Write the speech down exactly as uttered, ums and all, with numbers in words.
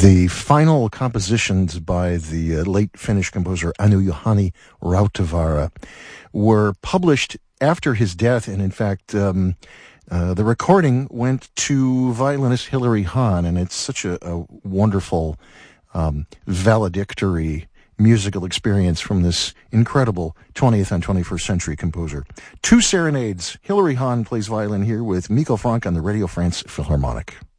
The final compositions by the uh, late Finnish composer Anu-Juhani Rautavaara were published after his death, and in fact, um, uh, the recording went to violinist Hilary Hahn, and it's such a, a wonderful, um, valedictory musical experience from this incredible twentieth and twenty-first century composer. Two serenades. Hilary Hahn plays violin here with Mikko Franck on the Radio France Philharmonic.